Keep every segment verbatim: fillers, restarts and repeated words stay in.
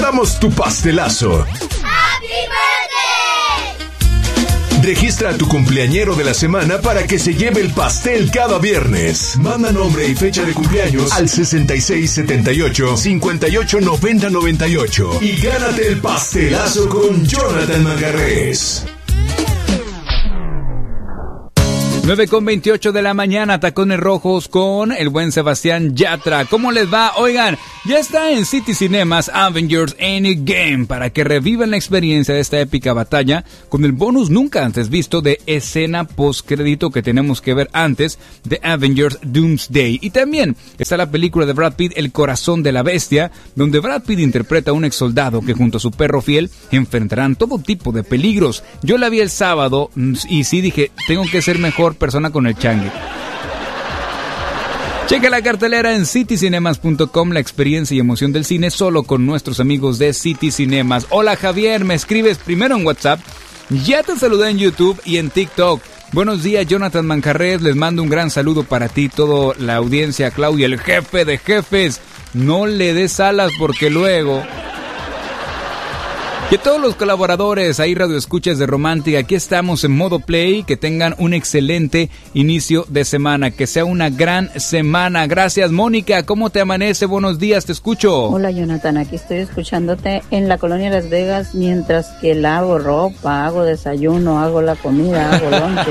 damos tu pastelazo. ¡Happy birthday! Registra a tu cumpleañero de la semana para que se lleve el pastel cada viernes. Manda nombre y fecha de cumpleaños al sesenta y seis setenta y ocho cincuenta y ocho noventa noventa y ocho y gánate el pastelazo con Jonathan Manjarres. nueve con veintiocho de la mañana, Tacones Rojos con el buen Sebastián Yatra. ¿Cómo les va? Oigan, ya está en City Cinemas Avengers Endgame para que revivan la experiencia de esta épica batalla con el bonus nunca antes visto de escena postcrédito que tenemos que ver antes de Avengers Doomsday. Y también está la película de Brad Pitt, El Corazón de la Bestia, donde Brad Pitt interpreta a un ex soldado que junto a su perro fiel enfrentarán todo tipo de peligros. Yo la vi el sábado y sí dije, tengo que ser mejor persona con el changue. Checa la cartelera en city cinemas punto com, la experiencia y emoción del cine solo con nuestros amigos de City Cinemas. Hola Javier, me escribes primero en WhatsApp, ya te saludé en YouTube y en TikTok. Buenos días, Jonathan Manjarres, les mando un gran saludo para ti, toda la audiencia, Claudia, el jefe de jefes. No le des alas porque luego... Que todos los colaboradores, ahí Radio Escuchas de Romántica, aquí estamos en modo play, que tengan un excelente inicio de semana, que sea una gran semana. Gracias, Mónica, ¿cómo te amanece? Buenos días, te escucho. Hola, Jonathan, aquí estoy escuchándote en la colonia Las Vegas, mientras que lavo ropa, hago desayuno, hago la comida, hago lonche.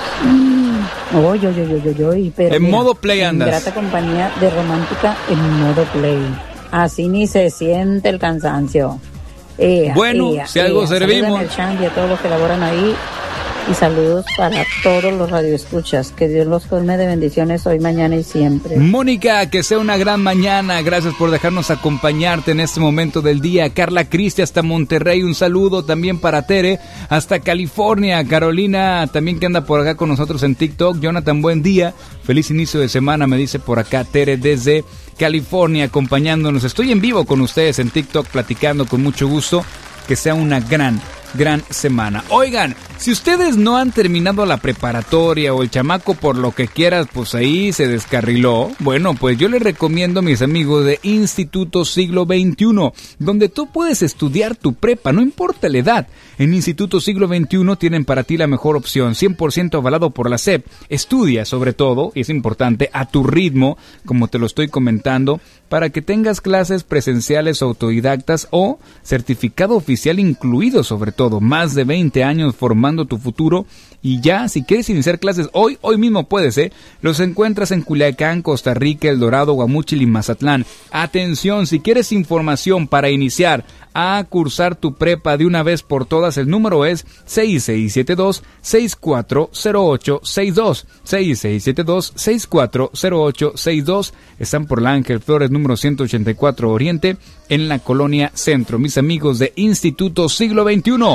mm, oy, oy, oy, oy, oy, pero en mira, modo play andas. En grata compañía de Romántica en modo play. Así ni se siente el cansancio. Ea, bueno, ea, si algo ea. servimos. Saluden al Changi, a todos los que laboran ahí. Y saludos para todos los radioescuchas. Que Dios los colme de bendiciones hoy, mañana y siempre. Mónica, que sea una gran mañana. Gracias por dejarnos acompañarte en este momento del día. Carla Cristi hasta Monterrey, un saludo también para Tere hasta California. Carolina también que anda por acá con nosotros en TikTok. Jonathan, buen día. Feliz inicio de semana, me dice por acá Tere desde California acompañándonos. Estoy en vivo con ustedes en TikTok platicando con mucho gusto. Que sea una gran, gran semana. Oigan, si ustedes no han terminado la preparatoria o el chamaco por lo que quieras, pues ahí se descarriló. Bueno, pues yo les recomiendo, mis amigos, de Instituto Siglo veintiuno, donde tú puedes estudiar tu prepa, no importa la edad. En Instituto Siglo veintiuno tienen para ti la mejor opción, cien por ciento avalado por la S E P. Estudia, sobre todo, y es importante, a tu ritmo, como te lo estoy comentando, para que tengas clases presenciales autodidactas o certificado oficial incluido, sobre todo, más de veinte años formando tu futuro. Y ya, si quieres iniciar clases hoy, hoy mismo puedes, ¿eh? Los encuentras en Culiacán, Costa Rica, El Dorado, Guamúchil y Mazatlán. Atención, si quieres información para iniciar a cursar tu prepa de una vez por todas, el número es seis seis siete dos, seis cuatro cero ocho seis dos, seis seis siete dos, seis cuatro cero ocho seis dos. Están por la Ángel Flores número ciento ochenta y cuatro Oriente, en la Colonia Centro. Mis amigos de Instituto Siglo veintiuno,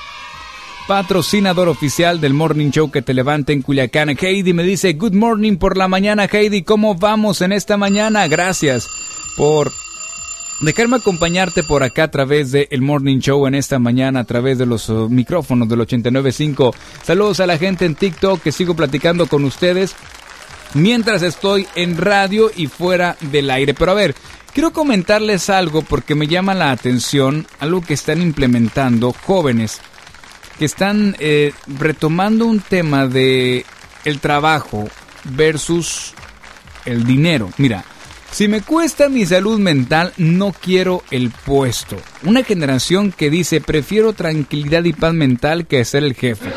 patrocinador oficial del Morning Show que te levanta en Culiacán. Heidi me dice, good morning por la mañana, Heidi, ¿cómo vamos en esta mañana? Gracias por dejarme acompañarte por acá a través de el Morning Show en esta mañana, a través de los uh, micrófonos del ochenta y nueve punto cinco. Saludos a la gente en TikTok, que sigo platicando con ustedes mientras estoy en radio y fuera del aire. Pero a ver, quiero comentarles algo porque me llama la atención, algo que están implementando jóvenes que están eh, retomando un tema de el trabajo versus el dinero. Mira, si me cuesta mi salud mental, no quiero el puesto. Una generación que dice, prefiero tranquilidad y paz mental que ser el jefe.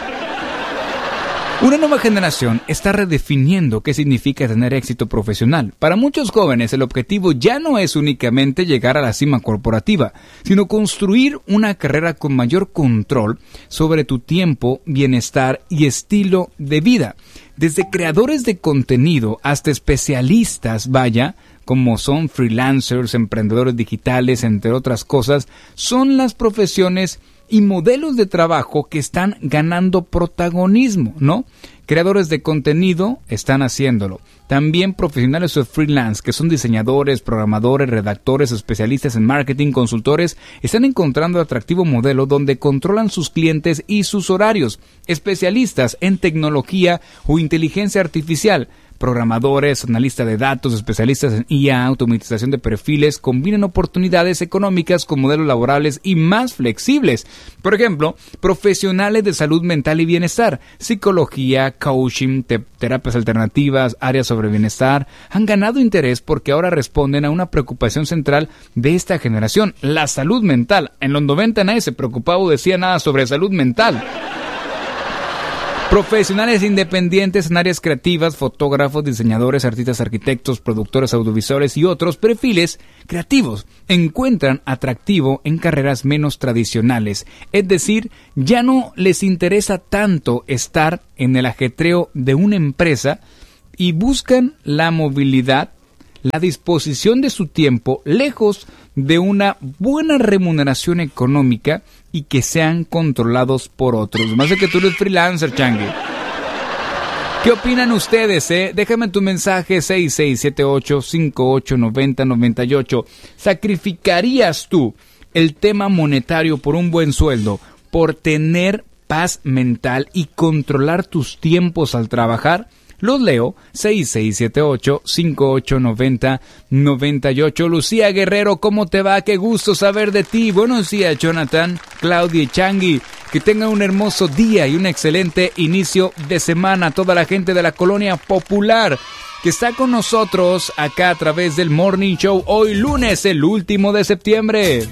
Una nueva generación está redefiniendo qué significa tener éxito profesional. Para muchos jóvenes, el objetivo ya no es únicamente llegar a la cima corporativa, sino construir una carrera con mayor control sobre tu tiempo, bienestar y estilo de vida. Desde creadores de contenido hasta especialistas, vaya, como son freelancers, emprendedores digitales, entre otras cosas, son las profesiones y modelos de trabajo que están ganando protagonismo, ¿no? Creadores de contenido están haciéndolo. También profesionales o freelance, que son diseñadores, programadores, redactores, especialistas en marketing, consultores, están encontrando atractivo modelo donde controlan sus clientes y sus horarios. Especialistas en tecnología o inteligencia artificial, programadores, analistas de datos, especialistas en I A, automatización de perfiles, combinan oportunidades económicas con modelos laborales y más flexibles. Por ejemplo, profesionales de salud mental y bienestar, psicología, coaching, te- terapias alternativas, áreas sobre bienestar, han ganado interés porque ahora responden a una preocupación central de esta generación, la salud mental. En los noventa nadie se preocupaba o decía nada sobre salud mental. Profesionales independientes en áreas creativas, fotógrafos, diseñadores, artistas, arquitectos, productores audiovisuales y otros perfiles creativos encuentran atractivo en carreras menos tradicionales. Es decir, ya no les interesa tanto estar en el ajetreo de una empresa y buscan la movilidad, la disposición de su tiempo lejos de una buena remuneración económica y que sean controlados por otros. Más de que tú eres freelancer, Changi. ¿Qué opinan ustedes, eh? Déjame tu mensaje seis seis siete ocho, cinco ocho nueve cero nueve ocho. ¿Sacrificarías tú el tema monetario por un buen sueldo, por tener paz mental y controlar tus tiempos al trabajar? Los leo, seis seis siete ocho, cinco ocho nueve cero nueve ocho. Lucía Guerrero, ¿cómo te va? Qué gusto saber de ti. Buenos días, Jonathan, Claudia y Changi. Que tengan un hermoso día y un excelente inicio de semana. Toda la gente de la Colonia Popular que está con nosotros acá a través del Morning Show. Hoy lunes, el último de septiembre.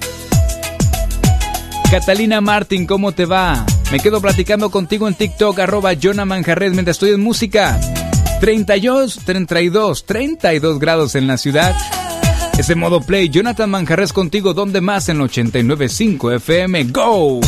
Catalina Martín, ¿cómo te va? Me quedo platicando contigo en TikTok, arroba Jonah Manjarres, mientras estoy en música. treinta y dos, treinta y dos, treinta y dos grados en la ciudad. Ese modo play, Jonathan Manjarres contigo, ¿dónde más? En ochenta y nueve punto cinco F M. ¡Go!